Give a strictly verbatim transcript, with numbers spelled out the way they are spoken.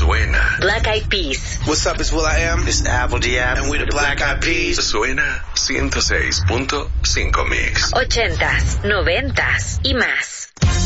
Suena. Black Eyed Peas. What's up, it's will.i.am. It's Apple Diab. And we're the Black Eyed Peas. Suena ciento seis punto cinco Mix. Ochentas, noventas y más.